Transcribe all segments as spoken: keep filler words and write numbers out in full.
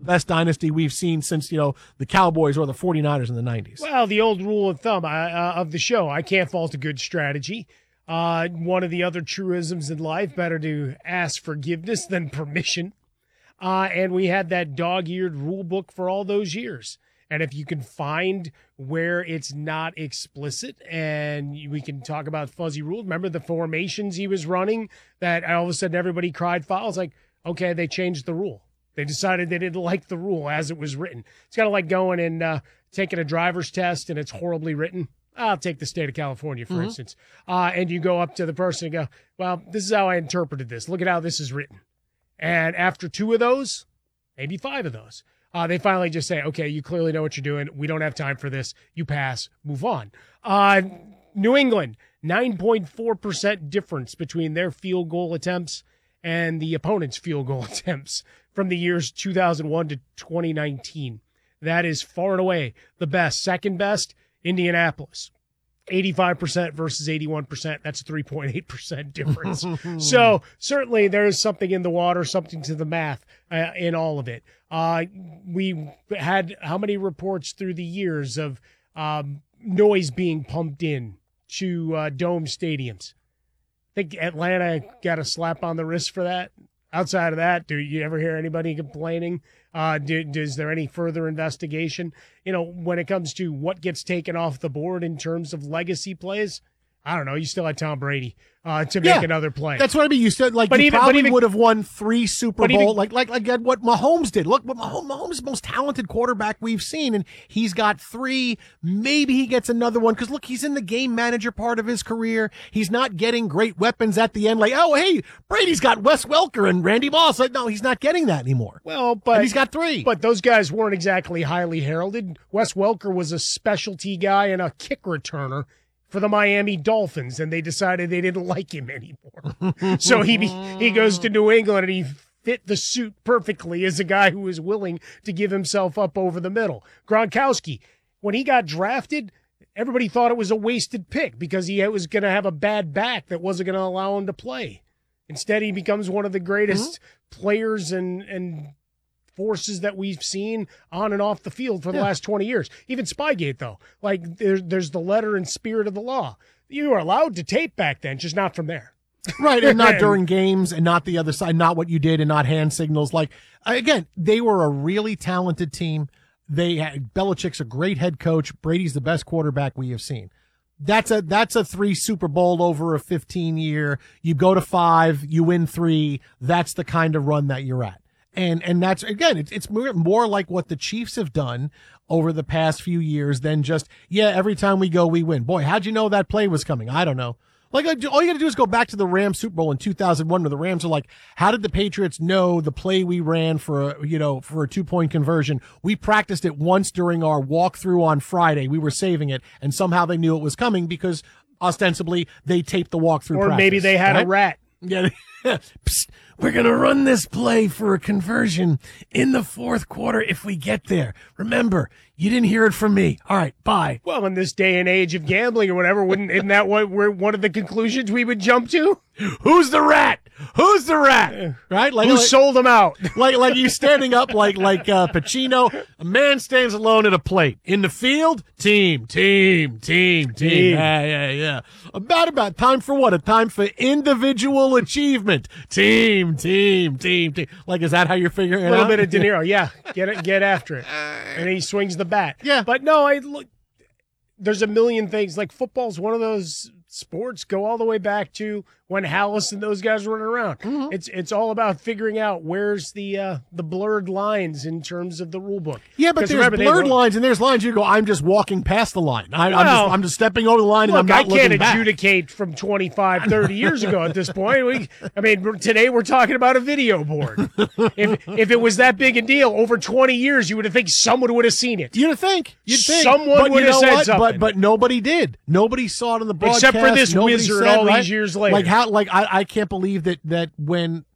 best dynasty we've seen since, you know, the Cowboys or the forty-niners in the nineties. Well, the old rule of thumb uh, of the show, I can't fault a good strategy. Uh, one of the other truisms in life, better to ask forgiveness than permission. Uh, and we had that dog-eared rule book for all those years. And if you can find where it's not explicit, and we can talk about fuzzy rules. Remember the formations he was running that all of a sudden everybody cried foul? It's like, okay, they changed the rule. They decided they didn't like the rule as it was written. It's kind of like going and uh, taking a driver's test and it's horribly written. I'll take the state of California, for mm-hmm. instance. Uh, and you go up to the person and go, well, this is how I interpreted this. Look at how this is written. And after two of those, maybe five of those, Uh, they finally just say, okay, you clearly know what you're doing. We don't have time for this. You pass, move on. Uh, New England, nine point four percent difference between their field goal attempts and the opponent's field goal attempts from the years two thousand one to twenty nineteen. That is far and away the best. Second best, Indianapolis. eighty-five percent versus eighty-one percent. That's a three point eight percent difference. So certainly there's something in the water, something to the math uh, in all of it. Uh, we had how many reports through the years of um, noise being pumped in to uh, dome stadiums? I think Atlanta got a slap on the wrist for that. Outside of that, do you ever hear anybody complaining? Uh, do, is there any further investigation? You know, when it comes to what gets taken off the board in terms of legacy plays, I don't know. You still had Tom Brady uh, to make yeah, another play. That's what I mean. You said like but you even, probably even, would have won three Super Bowl, even, like like like what Mahomes did. Look, what Mahomes, Mahomes is the most talented quarterback we've seen, and he's got three. Maybe he gets another one because look, he's in the game manager part of his career. He's not getting great weapons at the end. Like, oh hey, Brady's got Wes Welker and Randy Moss. Like, no, he's not getting that anymore. Well, but and he's got three. But those guys weren't exactly highly heralded. Wes Welker was a specialty guy and a kick returner for the Miami Dolphins, and they decided they didn't like him anymore. So he he goes to New England, and he fit the suit perfectly as a guy who was willing to give himself up over the middle. Gronkowski, when he got drafted, everybody thought it was a wasted pick because he was going to have a bad back that wasn't going to allow him to play. Instead, he becomes one of the greatest mm-hmm. players and and forces that we've seen on and off the field for the yeah. last twenty years. Even Spygate, though, like there's there's the letter and spirit of the law. You were allowed to tape back then, just not from there. Right, and not during games, and not the other side, not what you did, and not hand signals. Like, again, they were a really talented team. They had, Belichick's a great head coach. Brady's the best quarterback we have seen. That's a that's a three Super Bowl over a fifteen year. You go to five, you win three. That's the kind of run that you're at. And and that's, again, it's it's more, more like what the Chiefs have done over the past few years than just, yeah, every time we go, we win. Boy, how'd you know that play was coming? I don't know. Like, all you got to do is go back to the Rams Super Bowl in two thousand one, where the Rams are like, how did the Patriots know the play we ran for a, you know, for a two-point conversion? We practiced it once during our walkthrough on Friday. We were saving it, and somehow they knew it was coming because ostensibly they taped the walkthrough or practice. Maybe they had right? a rat. Yeah. Psst, we're going to run this play for a conversion in the fourth quarter if we get there. Remember, you didn't hear it from me. All right, bye. Well, in this day and age of gambling or whatever, wouldn't isn't that what we're, one of the conclusions we would jump to? Who's the rat? Who's the rat? Right? Like, Who like, sold him out? Like like you standing up like like uh, Pacino. A man stands alone at a plate. In the field, team, team, team, team. team. Yeah, yeah, yeah. About about time for what? A time for individual achievement. Team, team, team, team. Like, is that how you're figuring it out? A little bit of De Niro. Yeah, get it, get after it. And he swings the bat. Yeah. But no, I look. There's a million things. Like, football's one of those sports go all the way back to when Hallis and those guys were running around. Mm-hmm. It's it's all about figuring out where's the uh, the blurred lines in terms of the rule book. Yeah, but there's remember, blurred lines and there's lines you go, I'm just walking past the line. I, well, I'm just I'm just stepping over the line look, and I'm not I can't looking adjudicate back. From twenty-five, thirty years ago at this point. We, I mean, today we're talking about a video board. if if it was that big a deal over twenty years, you would have think someone would have seen it. You'd think. You'd think. Someone but would you have know said what? something. But but nobody did. Nobody saw it on the broadcast. Except for this nobody wizard said, all right? these years later. Like how? Like I, I can't believe that that when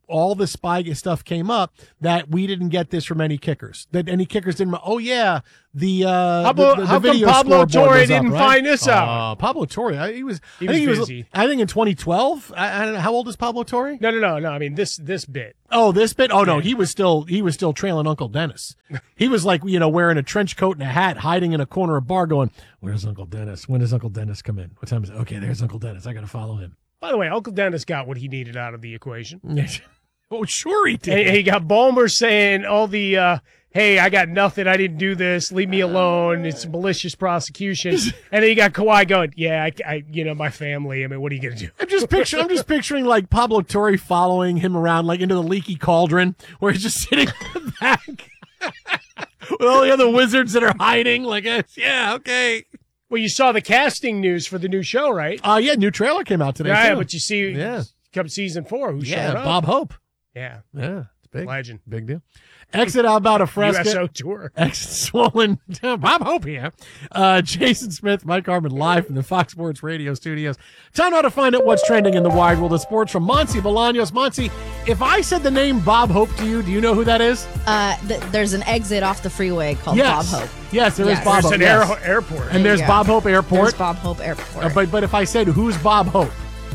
all the spy stuff came up that we didn't get this from any kickers. That any kickers didn't. Oh yeah, the uh, how, about, the, the, how the come video Pablo scoreboard Torre was up, didn't right? find this out? Uh, Pablo Torre, I, he was. He I was think he busy. was. I think in twenty twelve. I, I don't know how old is Pablo Torre. No, no, no, no. I mean this this bit. Oh, this bit. Oh no, he was still he was still trailing Uncle Dennis. He was like you know wearing a trench coat and a hat, hiding in a corner of a bar, going, "Where's Uncle Dennis? When does Uncle Dennis come in? What time is it? Okay, there's Uncle Dennis. I got to follow him." By the way, Uncle Dennis got what he needed out of the equation. Oh, sure he did. And he got Ballmer saying all the, uh, hey, I got nothing. I didn't do this. Leave me alone. It's malicious prosecution. And then you got Kawhi going, yeah, I, I you know, my family. I mean, what are you going to do? I'm just picturing, I'm just picturing like Pablo Torre following him around like into the leaky cauldron where he's just sitting in the back with all the other wizards that are hiding. Like, uh, yeah, okay. Well, you saw the casting news for the new show, right? Uh, yeah, new trailer came out today. Yeah, too. but you see, Yeah. come season four, who yeah, showed up? Bob Hope. Yeah, Yeah, it's big. legend. Big deal. Exit out about a fresca. U S O tour. Exit swollen. Bob Hope here. Uh, Jason Smith, Mike Harmon, live from the Fox Sports Radio studios. Time now to find out what's trending in the wide world of sports from Monty Bolaños. Monty, if I said the name Bob Hope to you, do you know who that is? Uh, th- there's an exit off the freeway called Yes. Bob Hope. Yes, there is Yes. Bob There's Hope. an yes. air, airport. And there's There you go. Bob Hope There's Airport. Bob Hope Airport. Uh, but but if I said who's Bob Hope?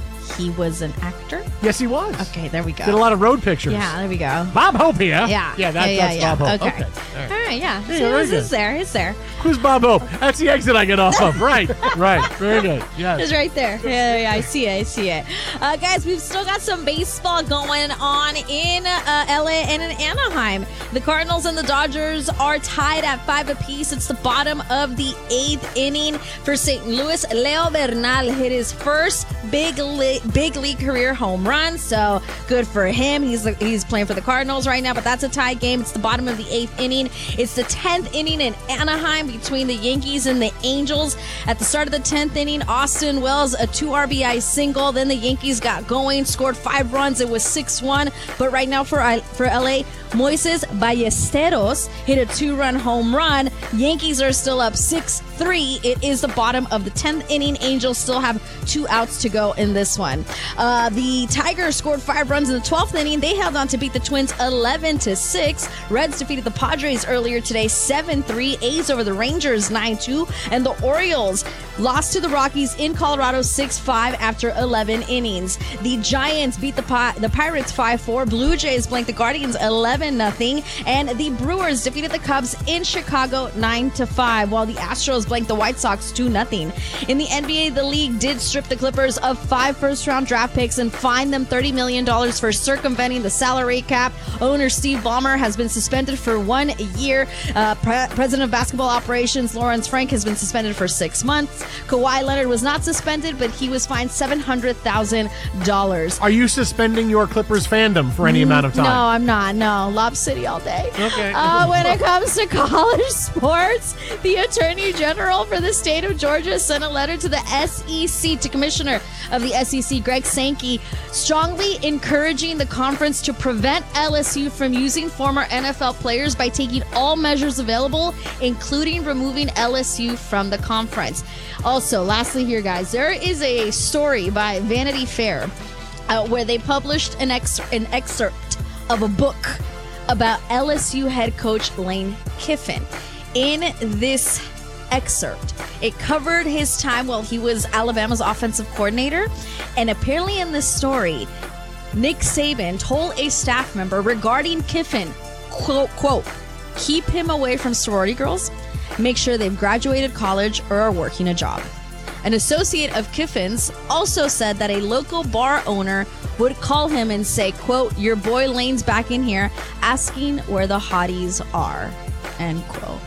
he was an actor. Yes, he was. Okay, there we go. Did a lot of road pictures. Yeah, there we go. Bob Hope here. Yeah. Yeah, that, yeah, yeah, that's yeah. Bob Hope. Okay. Okay. All right. All right, yeah. Yeah, So very it's, good. it's there. It's there. Who's Bob Hope? That's the exit I get off of. Right. Right. Very good. Yes. It's right there. Yeah, yeah, I see it. I see it. Uh, guys, we've still got some baseball going on in uh, L A and in Anaheim. The Cardinals and the Dodgers are tied at five apiece. It's the bottom of the eighth inning for Saint Louis. Leo Bernal hit his first big li- big league career home run. So good for him. He's he's playing for the Cardinals right now, but that's a tied game. It's the bottom of the eighth inning. It's the tenth inning in Anaheim between the Yankees and the Angels. At the start of the tenth inning, Austin Wells, a two R B I single. Then the Yankees got going, scored five runs. It was six one. But right now for, for L A, Moises Ballesteros hit a two-run home run. Yankees are still up six three. It is the bottom of the tenth inning. Angels still have two outs to go in this one. Uh, the Tigers scored five runs in the twelfth inning. They held on to beat the Twins eleven to six. Reds defeated the Padres earlier today seven three. A's over the Rangers nine two. And the Orioles lost to the Rockies in Colorado six five after eleven innings. The Giants beat the Pi- the Pirates five four. Blue Jays blanked the Guardians eleven nothing. And the Brewers defeated the Cubs in Chicago nine to five, while the Astros blanked the White Sox two nothing. In the N B A, the league did strip the Clippers of five first-round draft picks and fined them thirty million dollars for circumventing the salary cap. Owner Steve Ballmer has been suspended for one year. Uh, pre- President of Basketball Operations Lawrence Frank has been suspended for six months. Kawhi Leonard was not suspended, but he was fined seven hundred thousand dollars. Are you suspending your Clippers fandom for any amount of time? No, I'm not. No, Lob City all day. Okay. Uh, when it comes to college sports, the Attorney General for the state of Georgia sent a letter to the S E C, to Commissioner of the S E C, Greg Sankey, strongly encouraging the conference to prevent L S U from using former N F L players by taking all measures available, including removing L S U from the conference. Also, lastly here, guys, there is a story by Vanity Fair uh, where they published an, ex- an excerpt of a book about L S U head coach Lane Kiffin. In this excerpt, it covered his time while he was Alabama's offensive coordinator. And apparently in this story, Nick Saban told a staff member regarding Kiffin, quote, quote, keep him away from sorority girls, make sure they've graduated college or are working a job. An associate of Kiffin's also said that a local bar owner would call him and say, quote, your boy Lane's back in here asking where the hotties are, end quote.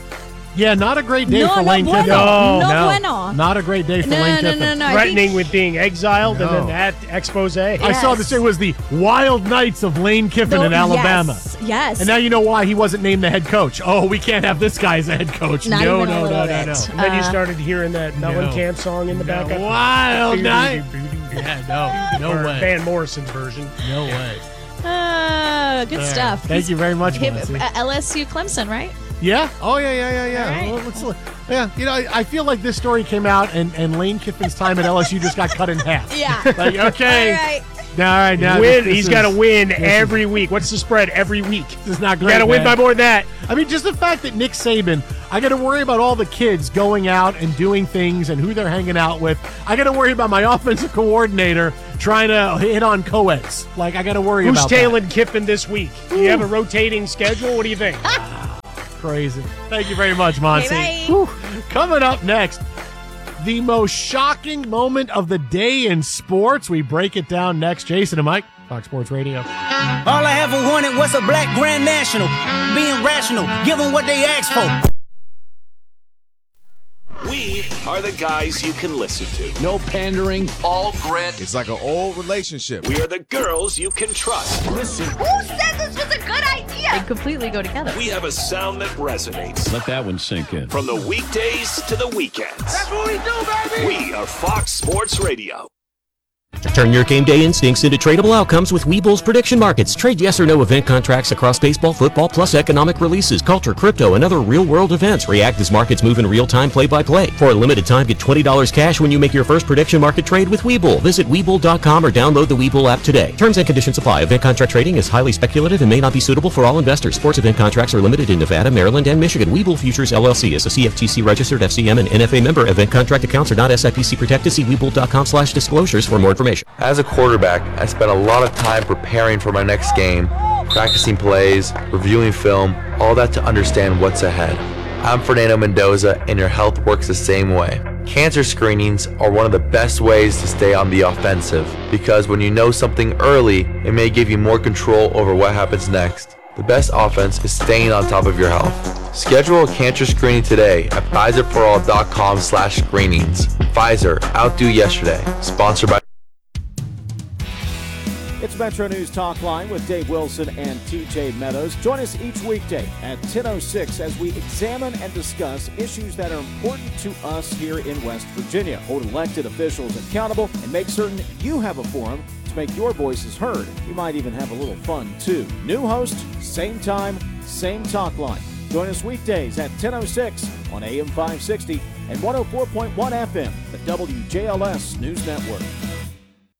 Yeah, not a great day No, for no Lane bueno. Kiffin. No, no, no, bueno. Not a great day for No, Lane no, Kiffin. no, no. I Threatening think- with being exiled No. and then that expose. I Yes. saw this. It was the wild nights of Lane Kiffin No, in Alabama. Yes, yes. And now you know why he wasn't named the head coach. Oh, we can't have this guy as a head coach. Not no, even a no, no, little no, no, bit. And then you Uh, started hearing that Mellencamp song in the no. background. Wild night. Yeah, no, no Or way. Van Morrison's version. No way. Uh, good All right. stuff. Thank you very much, Hip- Monty. uh, L S U Clemson, right? Yeah. Oh, yeah, yeah, yeah, yeah. All right. Well, let's look. Yeah. You know, I, I feel like this story came out, and, and Lane Kiffin's time at L S U just got cut in half. Yeah. Like, okay. All right. All right, now win. this He's is- got to win this is- every week. What's the spread every week? This is not You great. got to win man. by more than that. I mean, just the fact that Nick Saban, I got to worry about all the kids going out and doing things and who they're hanging out with. I got to worry about my offensive coordinator trying to hit on co-eds. Like, I got to worry Who's about tailing Kiffin this week? Do you have a rotating schedule? What do you think? that. Crazy. Thank you very much, Monty. Okay, bye. Whew. Coming up next, the most shocking moment of the day in sports. We break it down next. Jason and Mike, Fox Sports Radio. All I ever wanted was a black Grand National. Being rational, give them what they asked for. We are the guys you can listen to. No pandering. All grit. It's like an old relationship. We are the girls you can trust. Listen. Who said this was a good idea? They completely go together. We have a sound that resonates. Let that one sink in. From the weekdays to the weekends. That's what we do, baby. We are Fox Sports Radio. Turn your game day instincts into tradable outcomes with Webull's prediction markets. Trade yes or no event contracts across baseball, football, plus economic releases, culture, crypto, and other real-world events. React as markets move in real time, play-by-play. For a limited time, get twenty dollars cash when you make your first prediction market trade with Webull. Visit Webull dot com or download the Webull app today. Terms and conditions apply. Event contract trading is highly speculative and may not be suitable for all investors. Sports event contracts are limited in Nevada, Maryland, and Michigan. Webull Futures, L L C is a C F T C-registered F C M and N F A member. Event contract accounts are not S I P C protected. See Webull dot com slash disclosures for more information. As a quarterback, I spent a lot of time preparing for my next game, practicing plays, reviewing film, all that to understand what's ahead. I'm Fernando Mendoza, and your health works the same way. Cancer screenings are one of the best ways to stay on the offensive, because when you know something early, it may give you more control over what happens next. The best offense is staying on top of your health. Schedule a cancer screening today at Pfizer for all dot com slash screenings. Pfizer, outdo yesterday. Sponsored by It's Metro News Talk Line with Dave Wilson and T J Meadows. Join us each weekday at ten oh six as we examine and discuss issues that are important to us here in West Virginia. Hold elected officials accountable and make certain you have a forum to make your voices heard. You might even have a little fun, too. New host, same time, same talk line. Join us weekdays at ten oh six on A M five sixty and one oh four point one F M, the W J L S News Network.